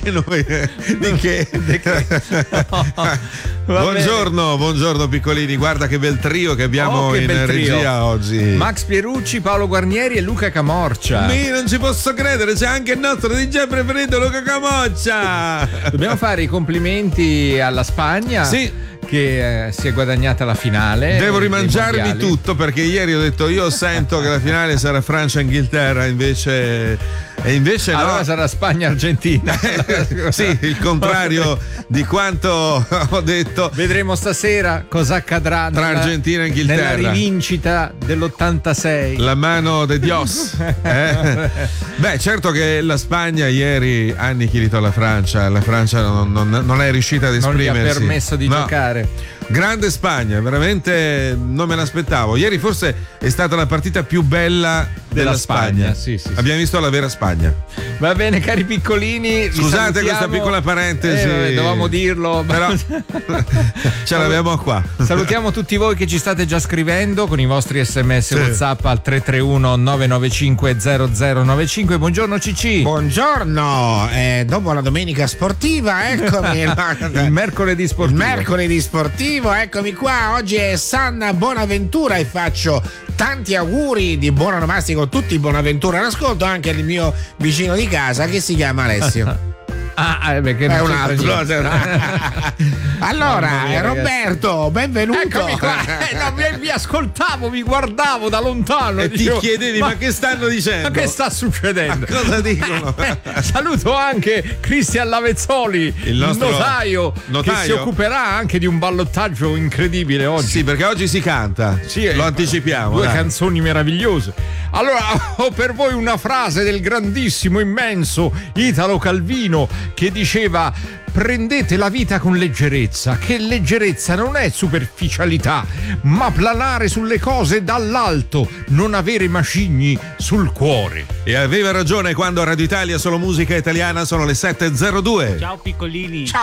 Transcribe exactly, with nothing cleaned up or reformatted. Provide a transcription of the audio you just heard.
che nome? Di che? Di che? No. Buongiorno, buongiorno piccolini, guarda che bel trio che abbiamo oh, che in regia trio. oggi. Max Pierucci, Paolo Guarnieri e Luca Camorcia. Mi non ci posso credere, c'è anche il nostro D J preferito Luca Camorcia. Dobbiamo fare i complimenti alla Spagna. Sì. Che eh, si è guadagnata la finale. Devo rimangiarmi tutto perché ieri ho detto io sento che la finale sarà Francia-Inghilterra, invece e invece no. Allora sarà Spagna-Argentina. Sì, il contrario di quanto ho detto. Vedremo stasera cosa accadrà tra nella, Argentina e Inghilterra. Nella rivincita dell'ottantasei. La mano de Dios. Eh? Beh, certo che la Spagna ieri ha annichilito la Francia. La Francia non, non, non è riuscita ad esprimersi. Non gli ha permesso di no. giocare. Grande Spagna, veramente non me l'aspettavo. Ieri forse è stata la partita più bella della, della Spagna. Spagna. Sì, sì, Abbiamo sì. visto la vera Spagna. Va bene, cari piccolini. Scusate questa piccola parentesi. Eh, dovevamo dirlo. Però ce l'abbiamo qua. Salutiamo tutti voi che ci state già scrivendo con i vostri sms sì. WhatsApp al tre tre uno nove nove cinque zero zero nove cinque. Buongiorno Cicci. Buongiorno, eh, dopo la domenica sportiva, eccomi. Il mercoledì sportivo. Il mercoledì sportivo, eccomi qua. Oggi è San Bonaventura e faccio tanti auguri di buon onomastico a tutti. Bonaventura all'ascolto, anche il mio vicino di casa che si chiama Alessio. Ah, perché è un altro. Allora, mia, Roberto, benvenuto. Eccomi qua. Eh, no, vi, vi ascoltavo, vi guardavo da lontano e dicevo, ti chiedevi ma, ma che stanno dicendo? Ma che sta succedendo? Ma cosa dicono? Saluto anche Cristian Lavezzoli, il, nostro notaio, notaio, che si occuperà anche di un ballottaggio incredibile oggi. Sì, perché oggi si canta. Sì, lo anticipiamo. Due dai. canzoni meravigliose. Allora, ho per voi una frase del grandissimo, immenso Italo Calvino che diceva: prendete la vita con leggerezza, che leggerezza non è superficialità, ma planare sulle cose dall'alto, non avere macigni sul cuore. E aveva ragione quando a Radio Italia solo musica italiana sono le sette e zero due. Ciao piccolini. Ciao.